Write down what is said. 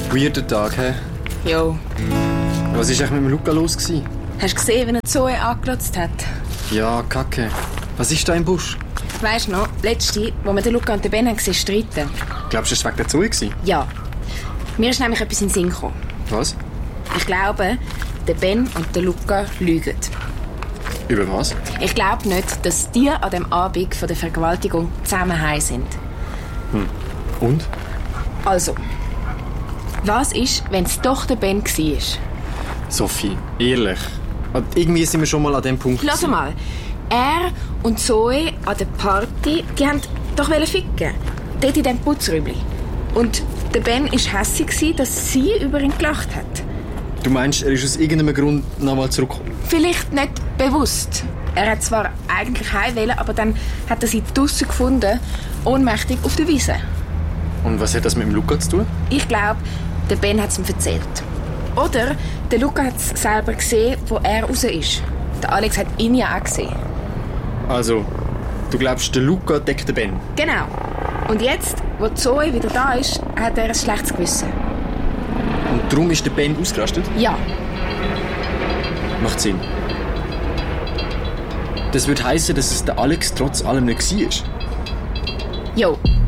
Weirder Tag, hä? Jo. Was war eigentlich mit dem Luca los gewesen? Hast du gesehen, wie er Zoe angelotzt hat? Ja, Kacke. Was ist da im Busch? Weisst du noch, letzte, wo wir den Luca und den Ben gesehen streiten? Glaubst du, es war wegen der Zoe gewesen? Ja. Mir ist nämlich etwas in den Sinn gekommen. Was? Ich glaube, der Ben und der Luca lügen. Über was? Ich glaube nicht, dass die an dem Abend von der Vergewaltigung zusammen heim sind. Und? Also, was ist, wenn es doch der Ben war? Sophie, ehrlich. Irgendwie sind wir schon mal an dem Punkt. Lass mal. Er und Zoe an der Party, die haben doch ficken. Dort in diesem Putzräumchen. Und der Ben war hässig, dass sie über ihn gelacht hat. Du meinst, er ist aus irgendeinem Grund nochmal zurückgekommen? Vielleicht nicht bewusst. Er hat zwar eigentlich heim wollen, aber dann hat er sie draussen gefunden, ohnmächtig auf der Wiese. Und was hat das mit dem Luca zu tun? Ich glaube, der Ben hat es ihm erzählt. Oder der Luca hat es selber gesehen, wo er raus ist. Der Alex hat ihn ja auch gesehen. Also, du glaubst, der Luca deckt den Ben? Genau. Und jetzt, wo Zoe wieder da ist, hat er ein schlechtes Gewissen. Und darum ist der Ben ausgerastet? Ja. Macht Sinn. Das würde heissen, dass es der Alex trotz allem nicht war. Jo.